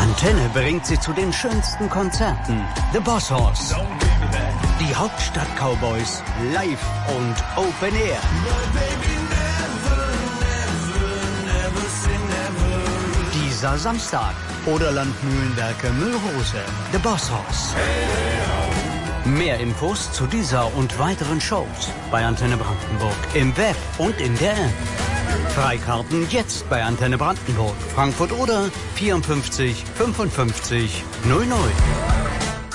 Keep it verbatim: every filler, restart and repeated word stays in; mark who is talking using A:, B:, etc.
A: Antenne bringt sie zu den schönsten Konzerten. The Boss Horse. Die Hauptstadt-Cowboys live und Open Air. Dieser Samstag. Oderland Mühlenwerke Müllrose. The Boss Horse. Mehr Infos zu dieser und weiteren Shows bei Antenne Brandenburg im Web und in der App. Freikarten jetzt bei Antenne Brandenburg, Frankfurt oder vierundfünfzig fünfundfünfzig null null.